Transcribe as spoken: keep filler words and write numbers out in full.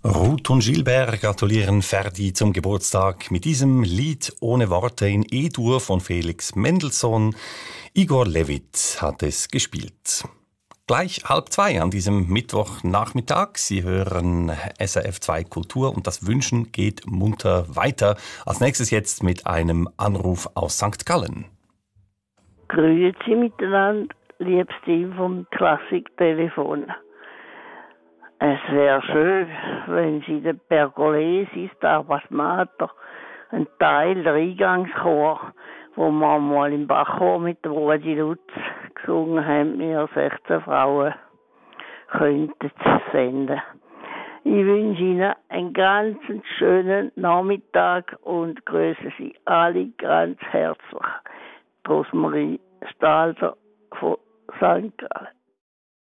Ruth und Gilbert gratulieren Ferdi zum Geburtstag mit diesem Lied ohne Worte in E-Dur von Felix Mendelssohn. Igor Levit hat es gespielt. Gleich halb zwei an diesem Mittwochnachmittag. Sie hören S R F zwei Kultur und das Wünschen geht munter weiter. Als nächstes jetzt mit einem Anruf aus Sankt Gallen. Grüezi miteinander, liebes Team vom Klassiktelefon. Es wäre schön, wenn Sie den Pergolesis, Stabat Mater, einen Teil der Eingangschor, wo wir mal im Bachchor mit dem Rudi Lutz gesungen haben, wir sechzehn Frauen, könnten senden. Ich wünsche Ihnen einen ganz schönen Nachmittag und grüße Sie alle ganz herzlich. Rosmarie Stalder von Sankt Gallen.